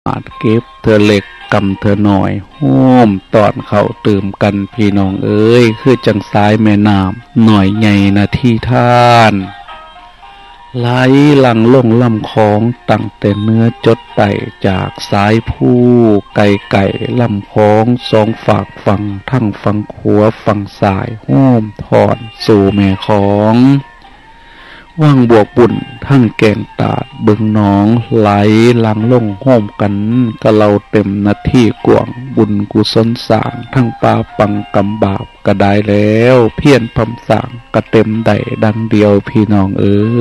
อาจเก็บเธอเล็กกำเธอหน่อยโฮมตอนเขาตื่มกันพี่น้องเอ้ยคือจังสายแม่น้ำหน่อยใหญ่นาที่ท่านไหลหลังลงลำคลองตั้งแต่เนื้อจดไต่จากสายผู้ไก่ไก่ลำคลองสองฝากฝั่งทั้งฝั่งขวาฝั่งซ้ายโฮมถอนสู่แม่ของว่างบวกบุญทั้งแกงตาดบึงหนองไหลหลังลงโฮมกันกะเราเต็มนาที่กวางบุญกุศลสร้างทั้งปาปังกำบาปก็ได้แล้วเพียรพำสร้างก็เต็มได้ดังเดียวพี่น้องเอ้ย